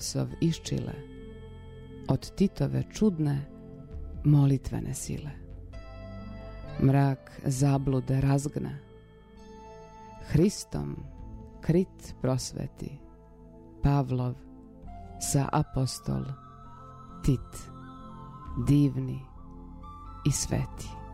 Špricov iščile od Titove čudne molitvene sile. Mrak zablude razgna, Hristom krit prosveti Pavlov sa apostol Tit, divni i sveti.